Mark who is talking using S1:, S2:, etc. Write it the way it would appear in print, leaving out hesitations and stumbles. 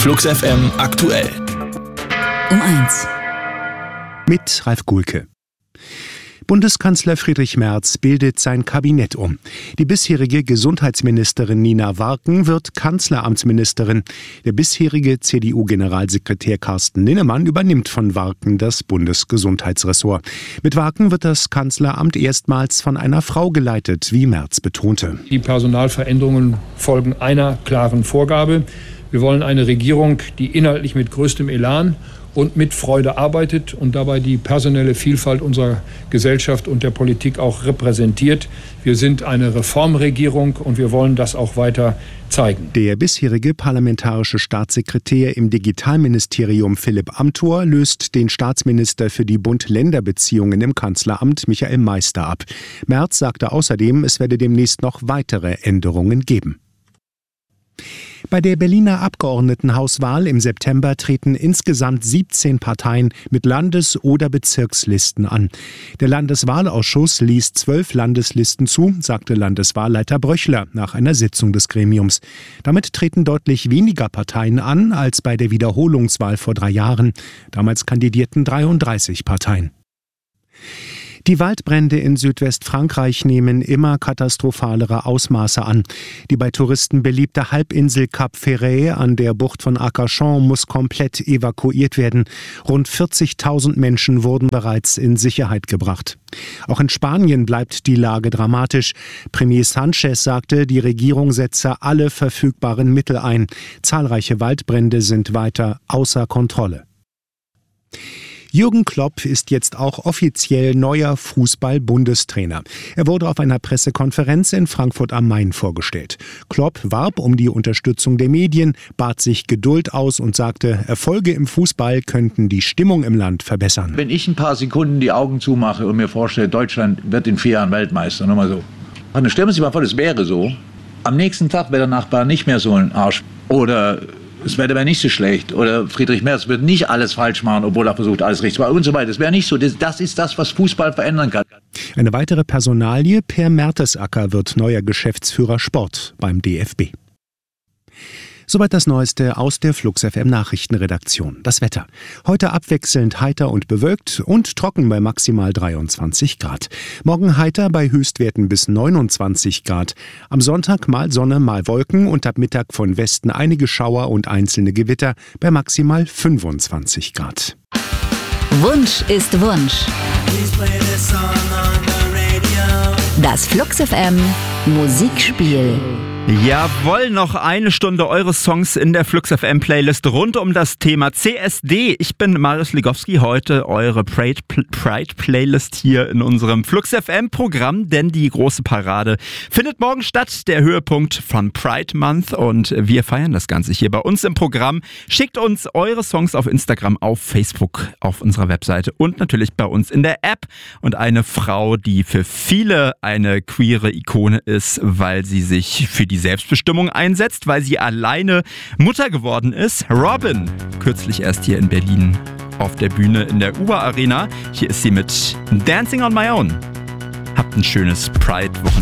S1: Flux FM aktuell.
S2: Um 1.
S3: Mit Ralf Gulke. Bundeskanzler Friedrich Merz bildet sein Kabinett um. Die bisherige Gesundheitsministerin Nina Warken wird Kanzleramtsministerin. Der bisherige CDU-Generalsekretär Carsten Linnemann übernimmt von Warken das Bundesgesundheitsressort. Mit Warken wird das Kanzleramt erstmals von einer Frau geleitet, wie Merz betonte.
S4: Die Personalveränderungen folgen einer klaren Vorgabe. Wir wollen eine Regierung, die inhaltlich mit größtem Elan und mit Freude arbeitet und dabei die personelle Vielfalt unserer Gesellschaft und der Politik auch repräsentiert. Wir sind eine Reformregierung und wir wollen das auch weiter zeigen.
S3: Der bisherige parlamentarische Staatssekretär im Digitalministerium Philipp Amthor löst den Staatsminister für die Bund-Länder-Beziehungen im Kanzleramt Michael Meister ab. Merz sagte außerdem, es werde demnächst noch weitere Änderungen geben. Bei der Berliner Abgeordnetenhauswahl im September treten insgesamt 17 Parteien mit Landes- oder Bezirkslisten an. Der Landeswahlausschuss ließ 12 Landeslisten zu, sagte Landeswahlleiter Bröchler nach einer Sitzung des Gremiums. Damit treten deutlich weniger Parteien an als bei der Wiederholungswahl vor 3 Jahren. Damals kandidierten 33 Parteien. Die Waldbrände in Südwestfrankreich nehmen immer katastrophalere Ausmaße an. Die bei Touristen beliebte Halbinsel Cap Ferret an der Bucht von Arcachon muss komplett evakuiert werden. Rund 40.000 Menschen wurden bereits in Sicherheit gebracht. Auch in Spanien bleibt die Lage dramatisch. Premier Sánchez sagte, die Regierung setze alle verfügbaren Mittel ein. Zahlreiche Waldbrände sind weiter außer Kontrolle. Jürgen Klopp ist jetzt auch offiziell neuer Fußball-Bundestrainer. Er wurde auf einer Pressekonferenz in Frankfurt am Main vorgestellt. Klopp warb um die Unterstützung der Medien, bat sich Geduld aus und sagte, Erfolge im Fußball könnten die Stimmung im Land verbessern.
S5: Wenn ich ein paar Sekunden die Augen zumache und mir vorstelle, Deutschland wird in 4 Jahren Weltmeister, nur mal so. Dann stellen Sie sich mal vor, das wäre so. Am nächsten Tag wäre der Nachbar nicht mehr so ein Arsch. Oder es wäre nicht so schlecht. Oder Friedrich Merz wird nicht alles falsch machen, obwohl er versucht, alles richtig zu machen und so weiter. Das wäre nicht so. Das ist das, was Fußball verändern kann.
S3: Eine weitere Personalie, Per Mertesacker wird neuer Geschäftsführer Sport beim DFB. Soweit das Neueste aus der Flux FM Nachrichtenredaktion. Das Wetter. Heute abwechselnd heiter und bewölkt und trocken bei maximal 23 Grad. Morgen heiter bei Höchstwerten bis 29 Grad. Am Sonntag mal Sonne, mal Wolken und ab Mittag von Westen einige Schauer und einzelne Gewitter bei maximal 25 Grad.
S2: Wunsch ist Wunsch. Das Flux FM Musikspiel.
S6: Jawohl, noch eine Stunde eure Songs in der Flux FM Playlist rund um das Thema CSD. Ich bin Marius Legowski, heute eure Pride Playlist hier in unserem Flux FM Programm, denn die große Parade findet morgen statt, der Höhepunkt von Pride Month, und wir feiern das Ganze hier bei uns im Programm. Schickt uns eure Songs auf Instagram, auf Facebook, auf unserer Webseite und natürlich bei uns in der App. Und eine Frau, die für viele eine queere Ikone ist, weil sie sich für die Selbstbestimmung einsetzt, weil sie alleine Mutter geworden ist. Robin, kürzlich erst hier in Berlin auf der Bühne in der Uber Arena. Hier ist sie mit Dancing on My Own. Habt ein schönes Pride-Wochenende.